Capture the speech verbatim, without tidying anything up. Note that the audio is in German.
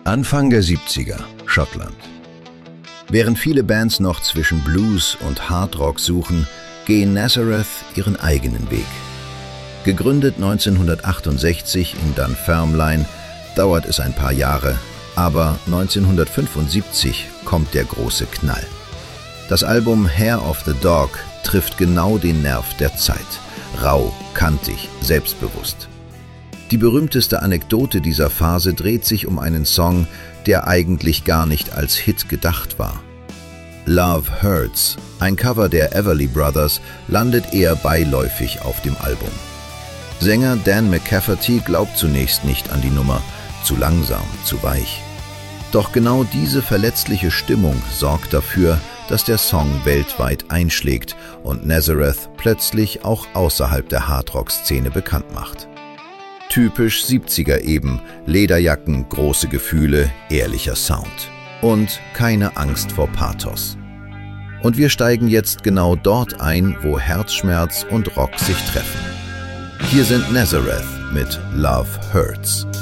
Anfang der siebziger, Schottland. Während viele Bands noch zwischen Blues und Hardrock suchen, gehen Nazareth ihren eigenen Weg. Gegründet neunzehnhundertachtundsechzig in Dunfermline, dauert es ein paar Jahre, aber neunzehnhundertfünfundsiebzig kommt der große Knall. Das Album Hair of the Dog trifft genau den Nerv der Zeit. Rau, kantig, selbstbewusst. Die berühmteste Anekdote dieser Phase dreht sich um einen Song, der eigentlich gar nicht als Hit gedacht war. Love Hurts, ein Cover der Everly Brothers, landet eher beiläufig auf dem Album. Sänger Dan McCafferty glaubt zunächst nicht an die Nummer, zu langsam, zu weich. Doch genau diese verletzliche Stimmung sorgt dafür, dass der Song weltweit einschlägt und Nazareth plötzlich auch außerhalb der Hardrock-Szene bekannt macht. Typisch siebziger eben, Lederjacken, große Gefühle, ehrlicher Sound. Und keine Angst vor Pathos. Und wir steigen jetzt genau dort ein, wo Herzschmerz und Rock sich treffen. Hier sind Nazareth mit Love Hurts.